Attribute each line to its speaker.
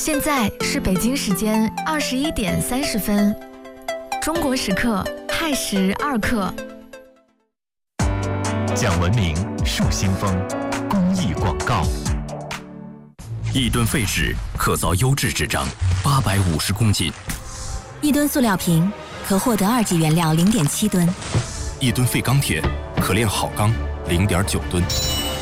Speaker 1: 现在是北京时间21:30，中国时刻亥时2刻。
Speaker 2: 讲文明树新风，公益广告。
Speaker 3: 1吨废纸可造优质纸张850公斤
Speaker 4: ，1吨塑料瓶可获得2级原料0.7吨
Speaker 3: ，1吨废钢铁可炼好钢0.9吨。